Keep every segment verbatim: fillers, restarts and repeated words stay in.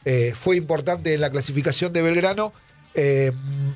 eh, fue importante en la clasificación de Belgrano eh,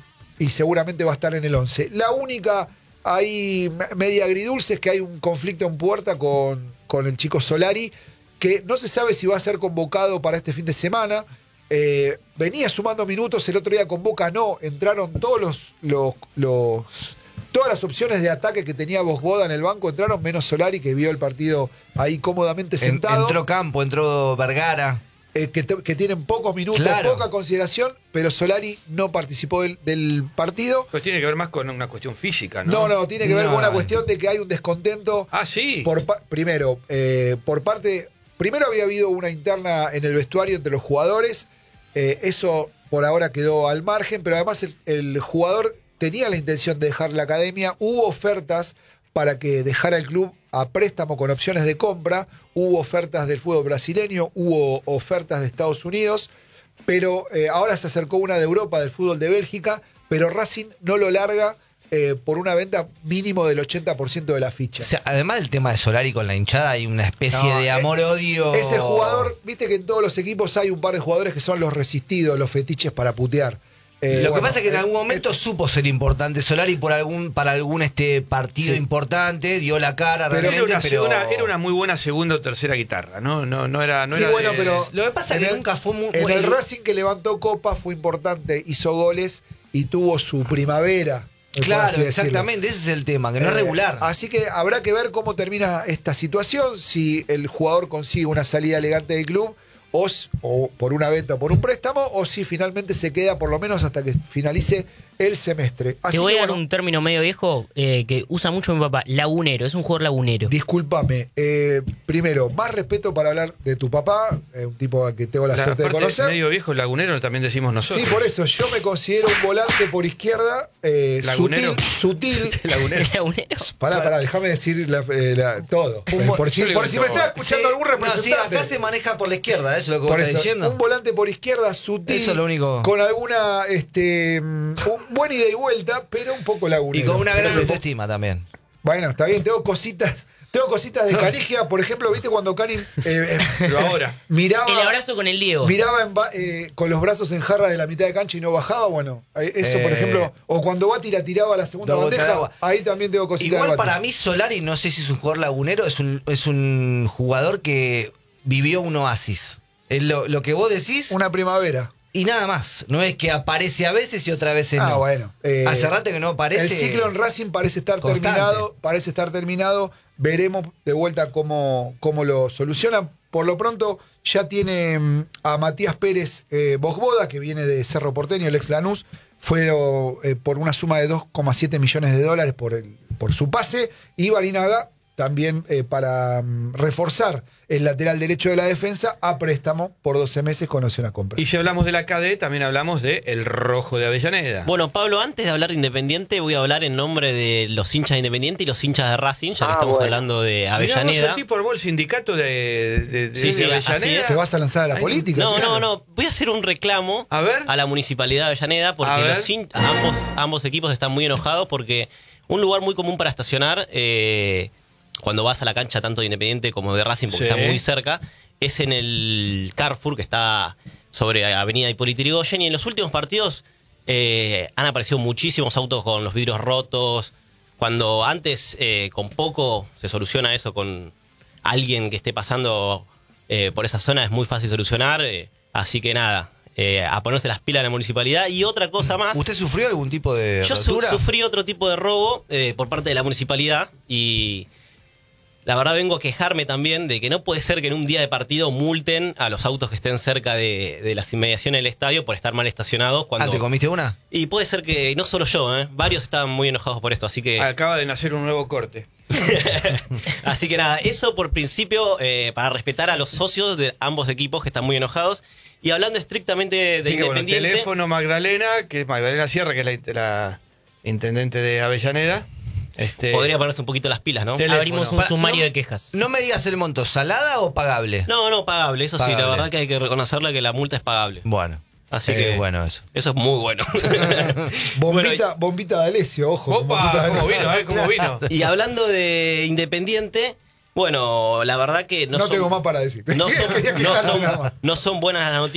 y seguramente va a estar en el once. La única ahí media agridulce es que hay un conflicto en puerta con, con el chico Solari, que no se sabe si va a ser convocado para este fin de semana. Eh, venía sumando minutos, el otro día con Boca no, entraron todos los, los, los todas las opciones de ataque que tenía Bosboda en el banco, entraron menos Solari, que vio el partido ahí cómodamente sentado. Entró Campo, entró Vergara. Eh, que, te, que tienen pocos minutos, claro. poca consideración, pero Solari no participó del, del partido. Pues tiene que ver más con una cuestión física, ¿no? No, no, tiene que ver no. con una cuestión de que hay un descontento. Ah, sí. Por, primero, eh, por parte. Primero había habido una interna en el vestuario entre los jugadores. Eh, eso por ahora quedó al margen, pero además el, el jugador tenía la intención de dejar la academia. Hubo ofertas para que dejara el club a préstamo con opciones de compra. Hubo ofertas del fútbol brasileño, hubo ofertas de Estados Unidos, pero eh, ahora se acercó una de Europa, del fútbol de Bélgica, pero Racing no lo larga eh, por una venta mínimo del ochenta por ciento de la ficha. O sea, además del tema de Solari con la hinchada, hay una especie No, de amor-odio. Ese jugador, viste que en todos los equipos hay un par de jugadores que son los resistidos, los fetiches para putear. Eh, Lo bueno, que pasa es que en eh, algún momento eh, supo ser importante Solari por algún, para algún este partido Sí. importante, dio la cara Pero realmente, Era una, pero... una- era una muy buena segunda o tercera guitarra, ¿no? No, no era. No Sí, era bueno, de- pero Lo que pasa es en que el- nunca fue muy... En el el- Racing que levantó copa fue importante, hizo goles y tuvo su primavera. por Claro, así decirlo. exactamente, ese es el tema, que no es Eh, regular. Así que habrá que ver cómo termina esta situación, si el jugador consigue una salida elegante del club, o, s- o por una venta o por un préstamo, o si finalmente se queda por lo menos hasta que finalice el semestre. Así Te voy que, a dar bueno, un término medio viejo eh, que usa mucho mi papá. Lagunero, es un jugador lagunero. discúlpame. eh, primero, más respeto para hablar de tu papá, eh, un tipo al que tengo la, La suerte de parte conocer. medio viejo, lagunero, también decimos nosotros. Sí, por eso yo me considero un volante por izquierda, eh, Lagunero. sutil, sutil. Lagunero. Lagunero. Pará, pará, déjame decir la- eh, la- todo. Un vo- por si, yo le por digo si me todo. está escuchando Sí, algún no, sí, representante. acá se maneja por la izquierda, eso es lo que vos Por estás eso, diciendo. un volante por izquierda sutil, Eso es lo único. con alguna este, mm, un buen ida y vuelta, pero un poco Y lagunero. con una gran Pero- autoestima también. Bueno, está bien, tengo cositas, tengo cositas de Canigia, por ejemplo, ¿viste cuando Cani eh, eh, Pero ahora. miraba, El abrazo con el Diego. miraba en ba- eh, con los brazos en jarra de la mitad de cancha y no bajaba? Bueno, eh, eso por Eh, ejemplo, o cuando Bati tiraba la segunda dos botas de bandeja, agua. ahí también tengo cositas Igual de Bati. para mí Solari, no sé si es un jugador lagunero, es un, es un jugador que vivió un oasis. Es lo, lo que vos decís Una primavera. y nada más. No es que aparece a veces y otras veces Ah, no. bueno. eh, Hace rato que no aparece. El ciclo en Racing parece estar constante. terminado, parece estar terminado. Veremos de vuelta cómo, cómo lo solucionan. Por lo pronto ya tiene mm, a Matías Pérez eh, Bosboda, que viene de Cerro Porteño, el ex Lanús, fue eh, por una suma de dos coma siete millones de dólares por, el, por su pase, y Barinaga también eh, para mm, reforzar el lateral derecho de la defensa a préstamo por doce meses con opción a compra. Y si hablamos de la K D, también hablamos de el Rojo de Avellaneda. Bueno, Pablo, antes de hablar de Independiente, voy a hablar en nombre de los hinchas de Independiente y los hinchas de Racing, ya que Ah, estamos bueno. hablando de Mirá vos, Avellaneda. el tipo armó el sindicato de, de, de, Sí, de sí, así Avellaneda. es. ¿Se vas a lanzar a la Ay, política? No, Claro. no, no. Voy a hacer un reclamo A ver. a la Municipalidad de Avellaneda porque A ver. los hin- ambos, ambos equipos están muy enojados porque un lugar muy común para estacionar eh, cuando vas a la cancha tanto de Independiente como de Racing, porque Sí. está muy cerca, es en el Carrefour que está sobre Avenida Hipólito Yrigoyen, y en los últimos partidos eh, han aparecido muchísimos autos con los vidrios rotos. Cuando antes eh, con poco se soluciona eso con alguien que esté pasando eh, por esa zona, es muy fácil solucionar. eh, así que nada, eh, a ponerse las pilas en la municipalidad. Y otra cosa más. ¿Usted sufrió algún tipo de Yo su- rotura? sufrí otro tipo de robo eh, por parte de la municipalidad, y la verdad vengo a quejarme también de que no puede ser que en un día de partido multen a los autos que estén cerca de, de las inmediaciones del estadio por estar mal estacionados. Cuando... Ah, ¿te comiste una? Y puede ser que no solo yo, ¿eh? Varios estaban muy enojados por esto, así que... Acaba de nacer un nuevo corte. Así que nada, eso por principio, eh, para respetar a los socios de ambos equipos que están muy enojados. Y hablando estrictamente de Así que, bueno, Independiente... teléfono Magdalena, que es Magdalena Sierra, que es la, la intendente de Avellaneda. Este, Podría ponerse un poquito las pilas, ¿no? Teléfono. Abrimos un Para- sumario no- de quejas. No me digas el monto, ¿salada o pagable? No, no, pagable. Eso sí, Pagable. la verdad que hay que reconocerle que la multa es pagable. Bueno, Así eh, que bueno eso. eso es muy bueno. Bombita, bombita de Alessio, ojo. bombita Opa, de ¿cómo Alessio. vino, eh? ¿Cómo vino? Y hablando de Independiente, bueno, la verdad que no, No son, tengo más para decir. no son, Quería no quejarme son- nada más. no son buenas las noticias.